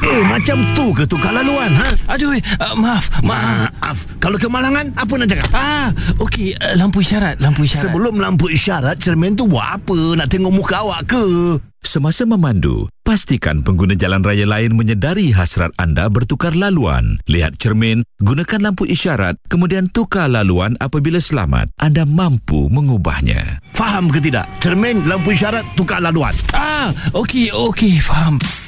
Macam tu ke tukar laluan, ha? Aduh, maaf. Kalau kemalangan, apa nak cakap? Okey, lampu isyarat. Sebelum lampu isyarat, cermin tu buat apa? Nak tengok muka awak ke? Semasa memandu, pastikan pengguna jalan raya lain menyedari hasrat anda bertukar laluan. Lihat cermin, gunakan lampu isyarat, kemudian tukar laluan apabila selamat. Anda mampu mengubahnya. Faham ke tidak? Cermin, lampu isyarat, tukar laluan. Okey, faham.